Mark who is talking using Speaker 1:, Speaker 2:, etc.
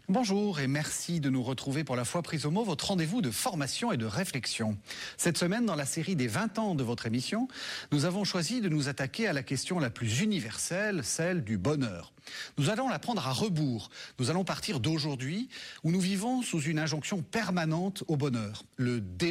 Speaker 1: Bonjour et merci de nous retrouver pour La Foi prise au mot, votre rendez-vous de formation et de réflexion. Cette semaine, dans la série des 20 ans de votre émission, nous avons choisi de nous attaquer à la question la plus universelle, celle du bonheur. Nous allons la prendre à rebours. Nous allons partir d'aujourd'hui où nous vivons sous une injonction permanente au bonheur. Le